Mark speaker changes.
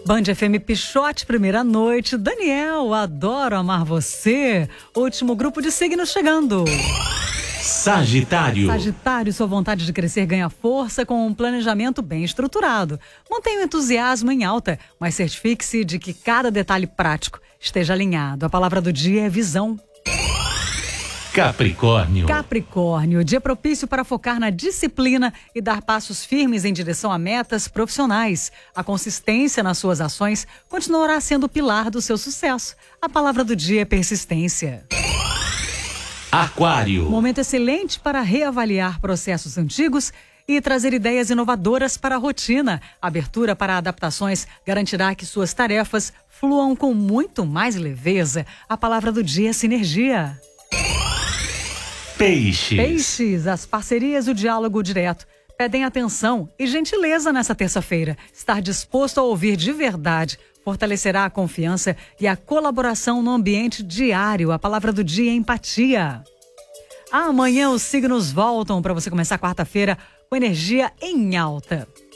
Speaker 1: Band FM Pichote, primeira noite. Daniel, adoro amar você. Último grupo de signos chegando.
Speaker 2: Sagitário.
Speaker 1: Sagitário, sua vontade de crescer ganha força com um planejamento bem estruturado. Mantenha o entusiasmo em alta, mas certifique-se de que cada detalhe prático esteja alinhado. A palavra do dia é visão.
Speaker 2: Capricórnio.
Speaker 1: Capricórnio, dia propício para focar na disciplina e dar passos firmes em direção a metas profissionais. A consistência nas suas ações continuará sendo o pilar do seu sucesso. A palavra do dia é persistência.
Speaker 2: Aquário.
Speaker 1: Momento excelente para reavaliar processos antigos e trazer ideias inovadoras para a rotina. Abertura para adaptações garantirá que suas tarefas fluam com muito mais leveza. A palavra do dia é sinergia.
Speaker 2: Peixes.
Speaker 1: Peixes, as parcerias e o diálogo direto pedem atenção e gentileza nessa terça-feira. Estar disposto a ouvir de verdade fortalecerá a confiança e a colaboração no ambiente diário. A palavra do dia é empatia. Amanhã os signos voltam para você começar quarta-feira com energia em alta.